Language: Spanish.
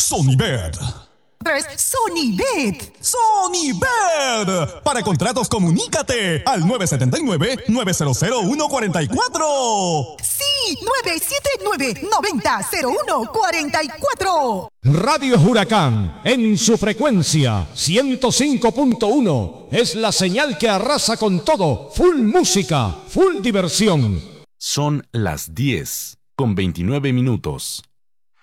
Sonibet. 3. Sonibet. Sonibet. Para contratos, comunícate al 979-900-144. Sí, 979-90-0144. Radio Huracán, en su frecuencia 105.1, es la señal que arrasa con todo. Full música, full diversión. Son las 10:29.